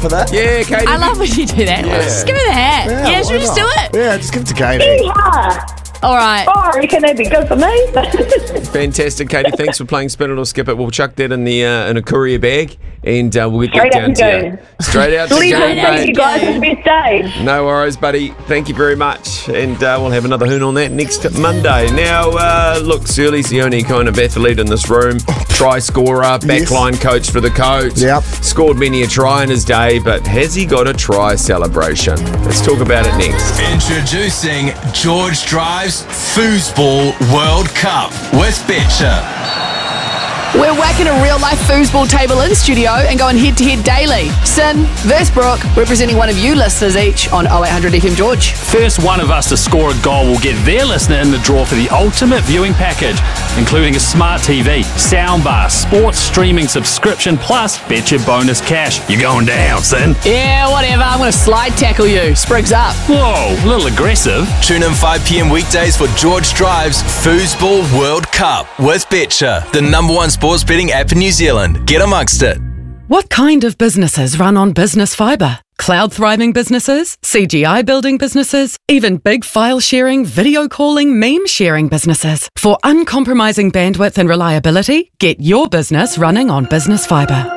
for that? Yeah, Katie. I love when you do that. Yeah. Just give me the hat. Yeah, should we just do it? Yeah, just give it to Katie. Yeah. All right. Oh, I reckon that'd be good for me. Fantastic, Katie. Thanks for playing Spin It or Skip It. We'll chuck that in the in a courier bag, and we'll get Straight that down out to the you. game. Straight out to Please game, thank mate. you guys for the best day. No worries, buddy. Thank you very much. And we'll have another hoon on that next Monday. Now, look, Surly's the only kind of athlete in this room. Try scorer, backline coach for the coach. Yep. Scored many a try in his day, but has he got a try celebration? Let's talk about it next. Introducing George Drive's Foosball World Cup with Betcha. We're whacking a real-life foosball table in studio and going head-to-head daily. Sin versus Brooke, representing one of you listeners each on 0800 FM George. First one of us to score a goal will get their listener in the draw for the ultimate viewing package, including a smart TV, soundbar, sports streaming subscription, plus Betcha bonus cash. You're going down, Sin. Yeah, whatever. I'm going to slide tackle you. Sprigs up. Whoa, a little aggressive. Tune in 5 p.m. weekdays for George Drive's Foosball World Cup with Betcha, the #1 sports betting app in New Zealand. Get amongst it. What kind of businesses run on business fibre? Cloud thriving businesses, CGI building businesses, even big file sharing, video calling, meme sharing businesses. For uncompromising bandwidth and reliability, get your business running on business fibre.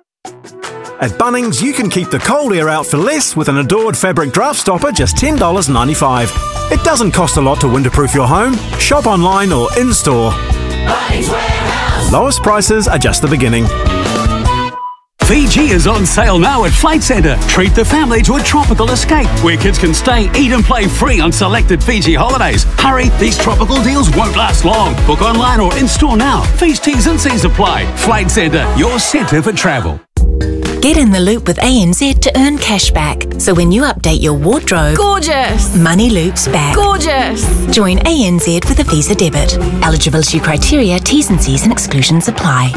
At Bunnings, you can keep the cold air out for less with an Adored fabric draft stopper, just $10.95. It doesn't cost a lot to winterproof your home. Shop online or in-store. Lowest prices are just the beginning. Fiji is on sale now at Flight Centre. Treat the family to a tropical escape where kids can stay, eat and play free on selected Fiji holidays. Hurry, these tropical deals won't last long. Book online or in-store now. Fees, T's and C's apply. Flight Centre, your centre for travel. Get in the loop with ANZ to earn cash back. So when you update your wardrobe, Gorgeous. money loops back. Gorgeous. Join ANZ with a Visa debit. Eligibility criteria, T's and C's and exclusions apply.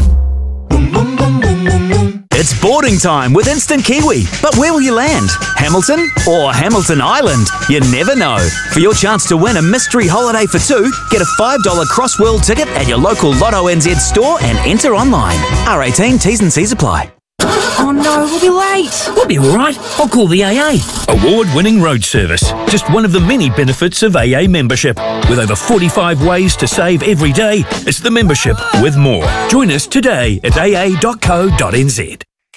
It's boarding time with Instant Kiwi. But where will you land? Hamilton or Hamilton Island? You never know. For your chance to win a mystery holiday for two, get a $5 Cross-World ticket at your local Lotto NZ store and enter online. R18 T's and C's apply. Oh no, we'll be late. We'll be all right. I'll call the AA. Award-winning road service. Just one of the many benefits of AA membership. With over 45 ways to save every day, it's the membership with more. Join us today at aa.co.nz.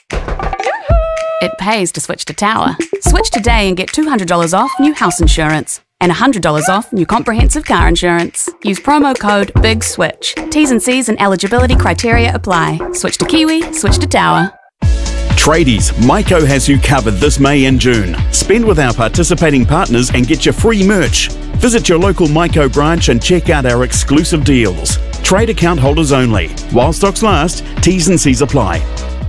It pays to switch to Tower. Switch today and get $200 off new house insurance and $100 off new comprehensive car insurance. Use promo code BIGSWITCH. T's and C's and eligibility criteria apply. Switch to Kiwi, switch to Tower. Tradies, Myco has you covered this May and June. Spend with our participating partners and get your free merch. Visit your local Myco branch and check out our exclusive deals. Trade account holders only. While stocks last, T's and C's apply.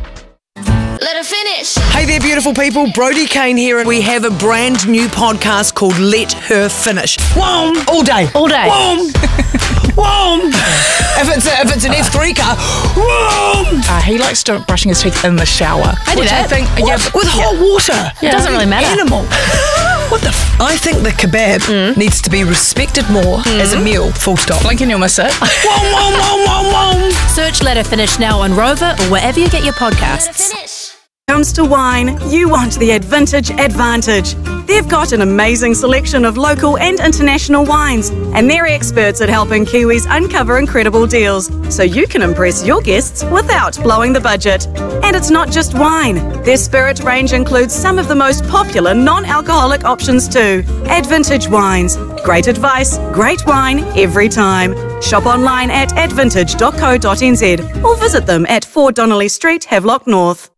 Let her finish. Hey there, beautiful people. Brody Kane here, and we have a brand new podcast called Let Her Finish. Whoom! All day. All day. Whoom! Whoom! If it's an F3 car, whoom! He likes brushing his teeth in the shower. I do that. I think, with hot water. It doesn't really matter. Animal. What the I think the kebab needs to be respected more as a meal. Full stop. Blink and you'll miss it. Whoom, whoom, whoom, whoom, whoom. Search Let Her Finish now on Rover or wherever you get your podcasts. Comes to wine, you want the Advintage Advantage. They've got an amazing selection of local and international wines, and they're experts at helping Kiwis uncover incredible deals, so you can impress your guests without blowing the budget. And it's not just wine. Their spirit range includes some of the most popular non-alcoholic options too. Advintage Wines. Great advice, great wine every time. Shop online at advintage.co.nz or visit them at 4 Donnelly Street, Havelock North.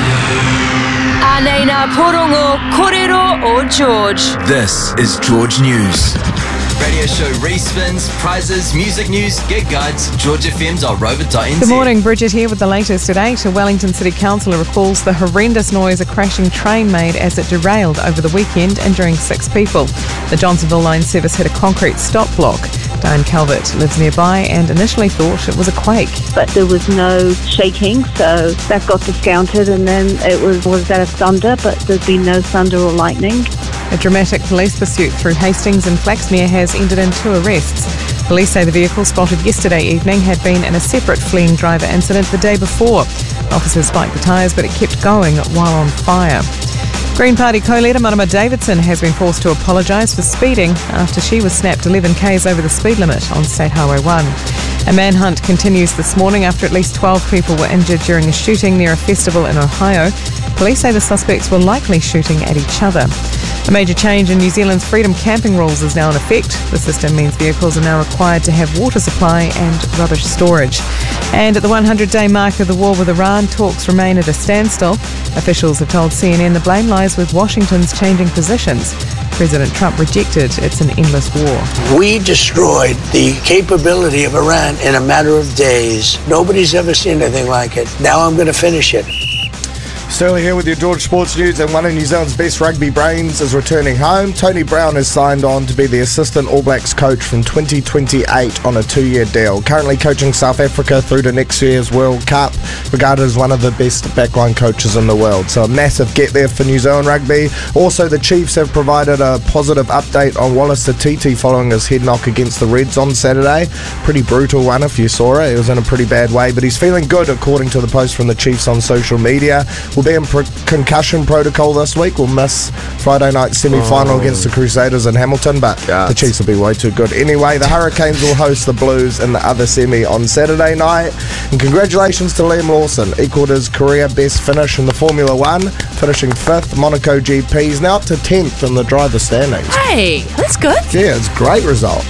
Anena Porongo Korero o George. This is George News. Radio show respins, prizes, music news, gig guides, georgefm.rover.nz. Good morning, Bridget here with the latest at 8. A Wellington City Councillor recalls the horrendous noise a crashing train made as it derailed over the weekend, injuring 6 people. The Johnsonville line service hit a concrete stop block. Diane Calvert lives nearby and initially thought it was a quake. But there was no shaking, so that got discounted, and then it was that a thunder, but there's been no thunder or lightning. A dramatic police pursuit through Hastings and Flaxmere has ended in 2 arrests. Police say the vehicle spotted yesterday evening had been in a separate fleeing driver incident the day before. Officers spiked the tyres, but it kept going while on fire. Green Party co-leader Marama Davidson has been forced to apologise for speeding after she was snapped 11 k's over the speed limit on State Highway 1. A manhunt continues this morning after at least 12 people were injured during a shooting near a festival in Ohio. Police say the suspects were likely shooting at each other. A major change in New Zealand's freedom camping rules is now in effect. The system means vehicles are now required to have water supply and rubbish storage. And at the 100-day mark of the war with Iran, talks remain at a standstill. Officials have told CNN the blame lies with Washington's changing positions. President Trump rejected it's an endless war. We destroyed the capability of Iran in a matter of days. Nobody's ever seen anything like it. Now I'm going to finish it. Sterling here with your George Sports News, and one of New Zealand's best rugby brains is returning home. Tony Brown has signed on to be the assistant All Blacks coach from 2028 on a 2-year deal. Currently coaching South Africa through to next year's World Cup, regarded as one of the best backline coaches in the world. So a massive get there for New Zealand rugby. Also, the Chiefs have provided a positive update on Wallace Satiti following his head knock against the Reds on Saturday. Pretty brutal one if you saw it. It was in a pretty bad way, but he's feeling good according to the post from the Chiefs on social media. We'll be in concussion protocol this week. We'll miss Friday night semi-final against the Crusaders in Hamilton, but the Chiefs will be way too good. Anyway, the Hurricanes will host the Blues in the other semi on Saturday night. And congratulations to Liam Lawson. Equalled his career best finish in the Formula 1, finishing 5th Monaco GP. He's now up to 10th in the driver's standings. Hey, that's good. Yeah, it's a great result.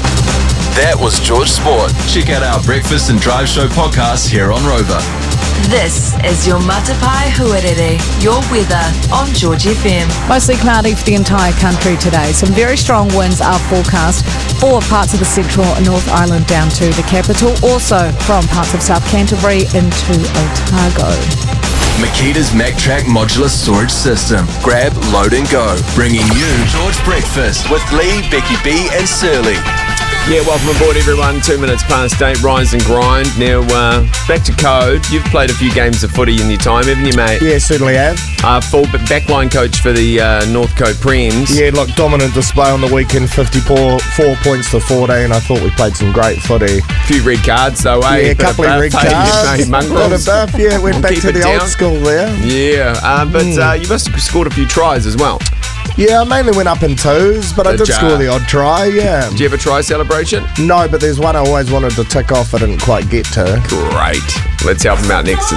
That was George Sport. Check out our Breakfast and Drive Show podcast here on Rover. This is your Matapai Huarere, your weather on George FM. Mostly cloudy for the entire country today. Some very strong winds are forecast for parts of the central and North Island down to the capital. Also from parts of South Canterbury into Otago. Makita's MacTrack modular storage system. Grab, load and go. Bringing you George Breakfast with Lee, Becky B and Surly. Yeah, welcome aboard everyone. 2 minutes past 8, rise and grind. Now, back to code. You've played a few games of footy in your time, haven't you, mate? Yeah, certainly have. Full backline coach for the North Coast Prems. Yeah, look, dominant display on the weekend, 54 points to 14. I thought we played some great footy. A few red cards, though, eh? Yeah, a couple of red cards. Got a buff, yeah, went back to the old school there. Yeah, but you must have scored a few tries as well. Yeah, I mainly went up in twos, but I did score the odd try, yeah. Did you have a try celebration? No, but there's one I always wanted to tick off I didn't quite get to. Great. Let's help him out next.